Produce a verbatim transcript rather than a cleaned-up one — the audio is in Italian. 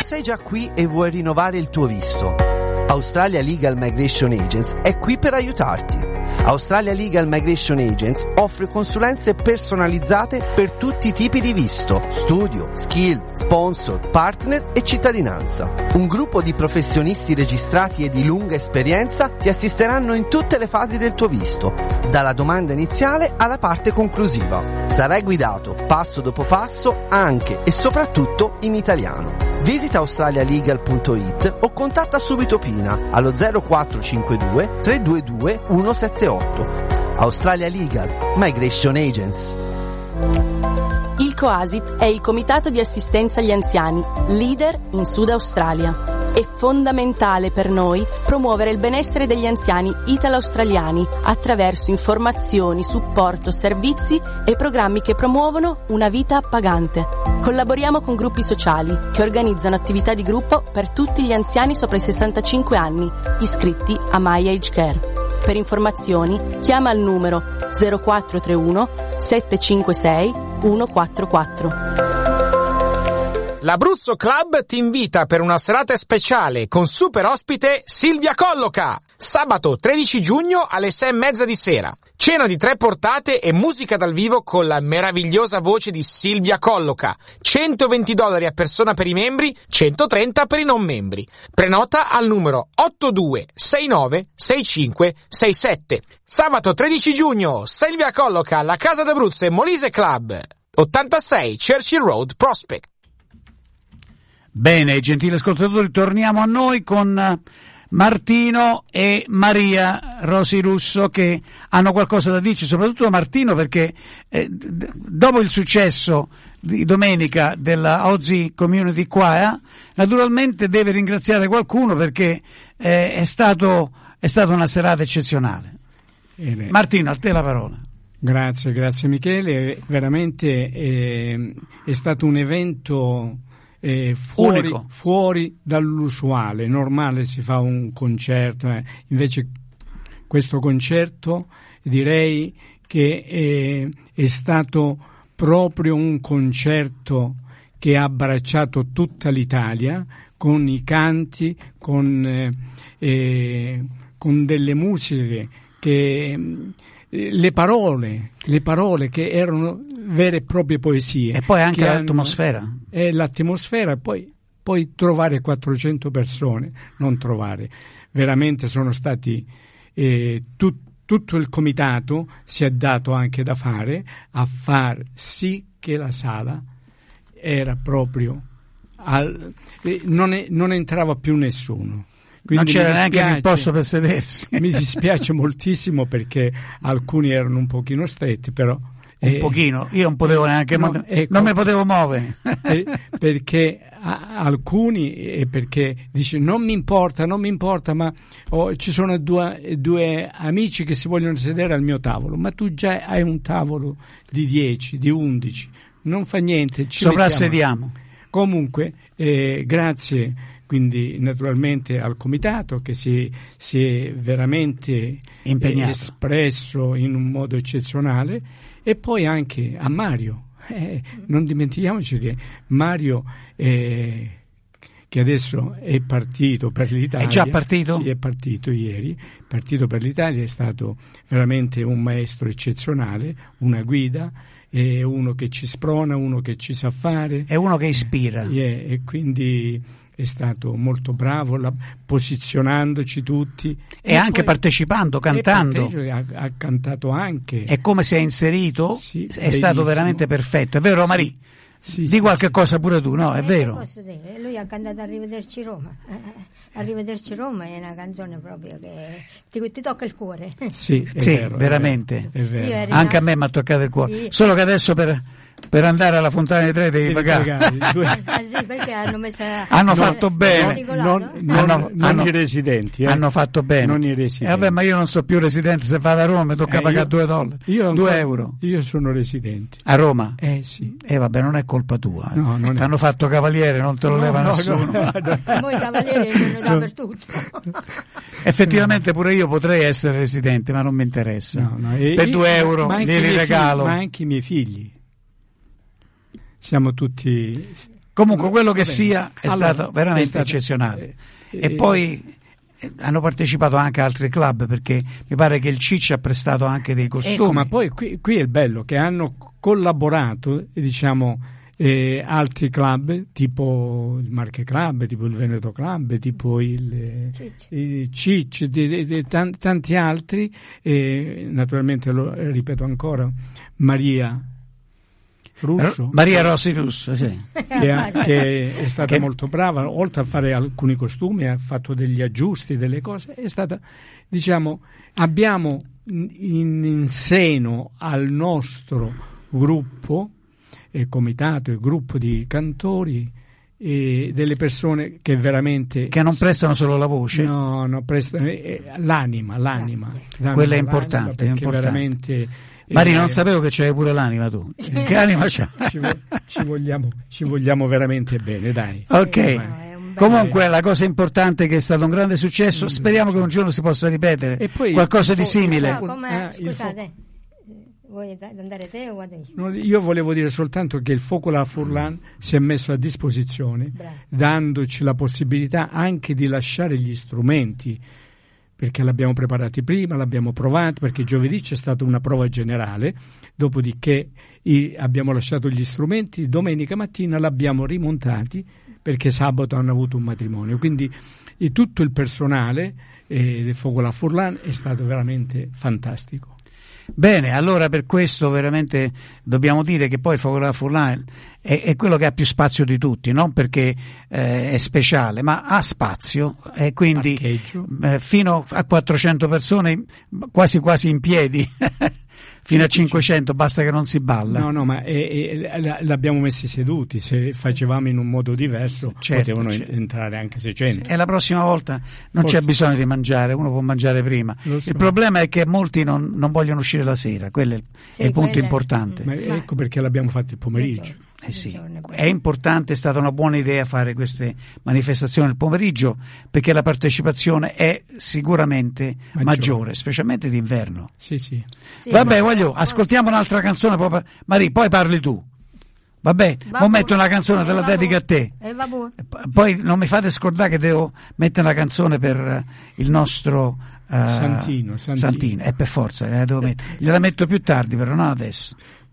sei già qui e vuoi rinnovare il tuo visto? Australia Legal Migration Agents è qui per aiutarti. Australia Legal Migration Agents offre consulenze personalizzate per tutti i tipi di visto, studio, skill, sponsor, partner e cittadinanza. Un gruppo di professionisti registrati e di lunga esperienza ti assisteranno in tutte le fasi del tuo visto, dalla domanda iniziale alla parte conclusiva. Sarai guidato passo dopo passo anche e soprattutto in italiano. Visita australialegal punto it o contatta subito Pina allo zero quattro cinque due tre due due uno sette otto. Australia Legal Migration Agents. Il COASIT è il Comitato di Assistenza agli Anziani, leader in Sud Australia. È fondamentale per noi promuovere il benessere degli anziani italo-australiani attraverso informazioni, supporto, servizi e programmi che promuovono una vita appagante. Collaboriamo con gruppi sociali che organizzano attività di gruppo per tutti gli anziani sopra i sessantacinque anni, iscritti a My Age Care. Per informazioni chiama al numero zero quattro tre uno sette cinque sei uno quattro quattro. L'Abruzzo Club ti invita per una serata speciale con super ospite Silvia Colloca. Sabato tredici giugno alle sei e mezza di sera. Cena di tre portate e musica dal vivo con la meravigliosa voce di Silvia Colloca. centoventi dollari a persona per i membri, centotrenta per i non membri. Prenota al numero otto due sei nove sei cinque sei sette. Sabato tredici giugno, Silvia Colloca alla Casa d'Abruzzo e Molise Club, ottantasei Churchill Road, Prospect. Bene, gentili ascoltatori, torniamo a noi con Martino e Maria Rosi Russo, che hanno qualcosa da dirci, soprattutto Martino perché eh, d- dopo il successo di domenica della Ozzy Community Choir naturalmente deve ringraziare qualcuno perché eh, è stato è stata una serata eccezionale. Bene. Martino, a te la parola. Grazie, grazie Michele, veramente eh, è stato un evento Eh, fuori, fuori dall'usuale. Normale si fa un concerto, eh. invece questo concerto direi che eh, è stato proprio un concerto che ha abbracciato tutta l'Italia con i canti, con, eh, eh, con delle musiche che le parole, le parole che erano vere e proprie poesie. E poi anche hanno, l'atmosfera. E l'atmosfera, e poi, poi trovare quattrocento persone, non trovare. Veramente sono stati, eh, tut, tutto il comitato si è dato anche da fare a far sì che la sala era proprio, al, eh, non, è, non entrava più nessuno. Quindi non c'era neanche il posto per sedersi. Mi dispiace moltissimo perché alcuni erano un pochino stretti, però un eh, pochino, io non potevo neanche no, mo- ecco, non mi potevo muovere per, perché a, alcuni e perché dice non mi importa, non mi importa, ma oh, ci sono due, due amici che si vogliono sedere al mio tavolo, ma tu già hai un tavolo di dieci, di undici, non fa niente, ci soprassediamo. Comunque eh, grazie quindi naturalmente al comitato che si, si è veramente impegnato, espresso in un modo eccezionale, e poi anche a Mario. Eh, non dimentichiamoci che Mario, eh, che adesso è partito per l'Italia. È già partito? Sì, è partito ieri. Partito per l'Italia, è stato veramente un maestro eccezionale, una guida, è uno che ci sprona, uno che ci sa fare. È uno che ispira. Eh, e quindi è stato molto bravo, la, posizionandoci tutti. E, e anche poi, partecipando, cantando. Ha, ha cantato anche. E come si è inserito, sì, è bellissimo. Stato veramente perfetto. È vero, sì. Marie? Sì, di sì, qualche sì. cosa pure tu, no? È eh, vero? Posso dire, lui ha cantato Arrivederci Roma. Eh, Arrivederci Roma è una canzone proprio che ti, ti tocca il cuore. Sì, è sì vero, veramente. È vero. È vero. Anche a me mi ha toccato il cuore. Sì. Solo che adesso per, per andare alla Fontana dei Trevi devi pagare. Ah, sì, perché hanno messo hanno no, fatto bene. Non, non, hanno, non hanno, i residenti. Eh. Hanno fatto bene. Non i residenti. Eh, vabbè, ma io non so più residente, se vado a Roma mi tocca eh, pagare io, due dollari. Io due ancora, euro. Io sono residente. A Roma? Eh sì. E eh, vabbè, non è colpa tua. Eh. No, ti hanno fatto cavaliere, non te lo no, leva no, nessuno. No, no, no. Noi cavalieri non ne dà per tutto. Effettivamente pure io potrei essere residente, ma non mi interessa. No, no. E, per due euro ma glieli regalo. Figli, ma anche i miei figli. Siamo tutti Comunque quello che sia è allora, stato veramente è stato, eccezionale. Eh, e eh, poi eh, hanno partecipato anche altri club, perché mi pare che il Cicci ha prestato anche dei costumi. Ecco, ma poi qui, qui è il bello che hanno collaborato, diciamo, eh, altri club tipo il Marche Club, tipo il Veneto Club, tipo il Cicci, di, di, tanti, tanti altri, e naturalmente lo ripeto ancora, Maria Russo, Maria Rossi Russo, sì. che, ha, che è stata che... molto brava, oltre a fare alcuni costumi ha fatto degli aggiusti, delle cose, è stata, diciamo, abbiamo in, in seno al nostro gruppo e comitato e gruppo di cantori e delle persone che veramente che non prestano solo la voce, no, no prestano eh, l'anima, l'anima, l'anima quella è importante, è importante. Veramente Maria, eh, non sapevo che c'avevi pure l'anima tu. Eh, che anima c'ha? Ci, ci vogliamo ci vogliamo veramente bene, dai. Ok. No, comunque la cosa importante è che è stato un grande successo, speriamo che un giorno si possa ripetere e poi qualcosa di simile. No, come, scusate, vuoi andare te o vado io? No, io volevo dire soltanto che il Focolare Furlan si è messo a disposizione, bravo, dandoci la possibilità anche di lasciare gli strumenti, perché l'abbiamo preparati prima, l'abbiamo provato, perché giovedì c'è stata una prova generale, dopodiché i, abbiamo lasciato gli strumenti, domenica mattina l'abbiamo rimontati perché sabato hanno avuto un matrimonio, quindi e tutto il personale eh, del Focolare Furlan è stato veramente fantastico. Bene, allora per questo veramente dobbiamo dire che poi il Focolare Furlan è, è quello che ha più spazio di tutti, non perché eh, è speciale, ma ha spazio e quindi eh, fino a quattrocento persone quasi quasi in piedi. Fino a cinquecento, basta che non si balla. No, no, ma eh, eh, l'abbiamo messi seduti, se facevamo in un modo diverso, certo, potevano certo. entrare anche seicento. E la prossima volta non Forse. c'è bisogno di mangiare, uno può mangiare prima. So. Il problema è che molti non, non vogliono uscire la sera, quello è il, sì, è il punto importante. Ma ecco perché l'abbiamo fatto il pomeriggio. Eh sì, è importante, è stata una buona idea fare queste manifestazioni il pomeriggio, perché la partecipazione è sicuramente maggiore, maggiore specialmente d'inverno. Sì, sì. sì Vabbè, voglio, ascoltiamo un'altra canzone, poi, Maria, poi parli tu. Vabbè, ora metto una canzone, te la dedico a te. Poi non mi fate scordare che devo mettere una canzone per il nostro uh, Santino, Santino. Santino. E per forza, eh, devo mettere. Gliela metto più tardi, però non adesso.